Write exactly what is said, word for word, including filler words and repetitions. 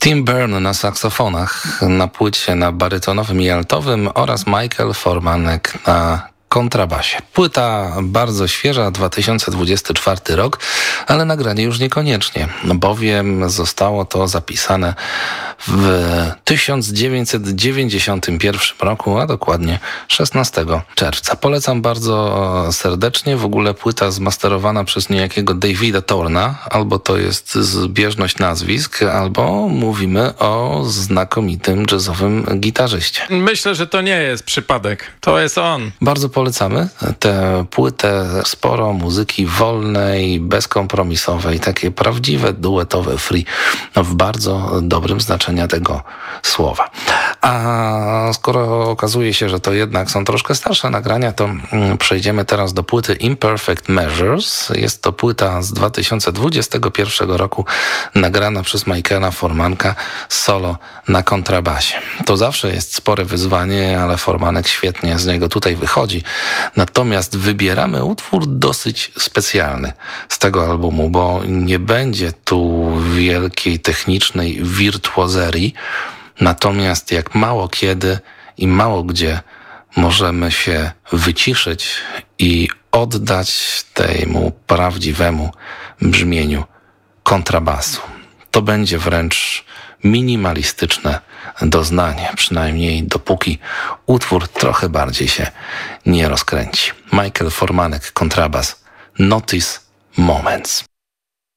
Tim Byrne na saksofonach, na płycie na barytonowym i altowym oraz Michael Formanek na kontrabasie. Płyta bardzo świeża, dwa tysiące dwudziesty czwarty rok, ale nagranie już niekoniecznie, bowiem zostało to zapisane w tysiąc dziewięćset dziewięćdziesiątym pierwszym roku, a dokładnie szesnastego czerwca. Polecam bardzo serdecznie. W ogóle płyta zmasterowana przez niejakiego Davida Torna, albo to jest zbieżność nazwisk, albo mówimy o znakomitym jazzowym gitarzyście. Myślę, że to nie jest przypadek. To jest on. Bardzo polecamy tę płytę. Sporo muzyki wolnej, bezkompromisowej, takie prawdziwe, duetowe free w bardzo dobrym znaczeniu tego słowa. A skoro okazuje się, że to jednak są troszkę starsze nagrania, to przejdziemy teraz do płyty Imperfect Measures. Jest to płyta z dwa tysiące dwudziestego pierwszego roku, nagrana przez Michaela Formanka solo na kontrabasie. To zawsze jest spore wyzwanie, ale Formanek świetnie z niego tutaj wychodzi. Natomiast wybieramy utwór dosyć specjalny z tego albumu, bo nie będzie tu wielkiej technicznej wirtuozerii, natomiast jak mało kiedy i mało gdzie możemy się wyciszyć i oddać temu prawdziwemu brzmieniu kontrabasu. To będzie wręcz minimalistyczne doznanie, przynajmniej dopóki utwór trochę bardziej się nie rozkręci. Michael Formanek, kontrabas, Notice Moments.